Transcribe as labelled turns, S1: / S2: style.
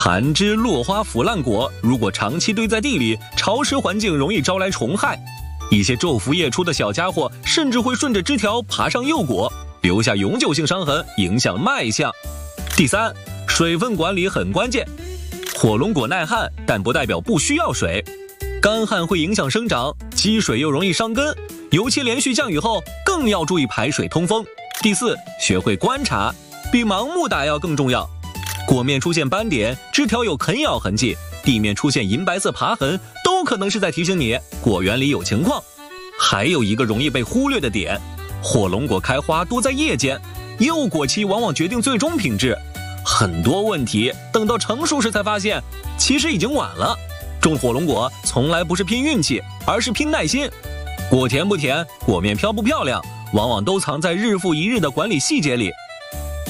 S1: 寒枝落花腐烂果，如果长期堆在地里，潮湿环境容易招来虫害。一些昼伏夜出的小家伙甚至会顺着枝条爬上幼果，留下永久性伤痕，影响卖相。第三，水分管理很关键。火龙果耐旱，但不代表不需要水。干旱会影响生长，积水又容易伤根，尤其连续降雨后，更要注意排水通风。第四，学会观察，比盲目打药更重要。果面出现斑点，枝条有啃咬痕迹，地面出现银白色爬痕，都可能是在提醒你果园里有情况。还有一个容易被忽略的点，火龙果开花多在夜间，幼果期往往决定最终品质。很多问题等到成熟时才发现，其实已经晚了。种火龙果从来不是拼运气，而是拼耐心。果甜不甜，果面漂不漂亮，往往都藏在日复一日的管理细节里。